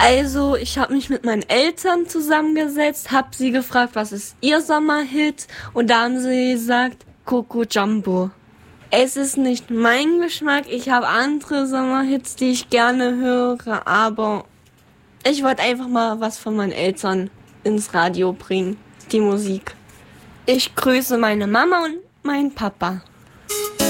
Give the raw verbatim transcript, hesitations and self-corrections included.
Also, ich habe mich mit meinen Eltern zusammengesetzt, habe sie gefragt, was ist ihr Sommerhit? Und da haben sie gesagt, Coco Jumbo. Es ist nicht mein Geschmack, ich habe andere Sommerhits, die ich gerne höre, aber ich wollte einfach mal was von meinen Eltern ins Radio bringen, die Musik. Ich grüße meine Mama und meinen Papa.